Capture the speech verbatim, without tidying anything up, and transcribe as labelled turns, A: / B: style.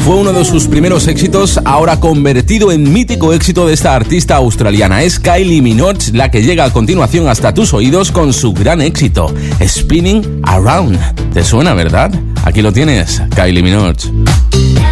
A: Fue uno de sus primeros éxitos, ahora convertido en mítico éxito de esta artista australiana. Es Kylie Minogue la que llega a continuación hasta tus oídos con su gran éxito, Spinning Around. ¿Te suena, verdad? Aquí lo tienes, Kylie Minogue.